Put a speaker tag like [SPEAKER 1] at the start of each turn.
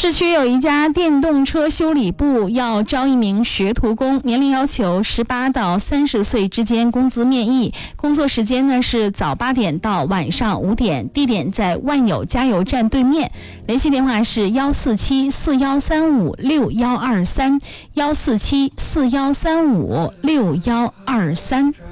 [SPEAKER 1] 市区有一家电动车修理部要招一名学徒工，年龄要求18到30岁之间，工资面议。工作时间呢是早8点到晚上5点，地点在万有加油站对面。联系电话是14741356123，14741356123。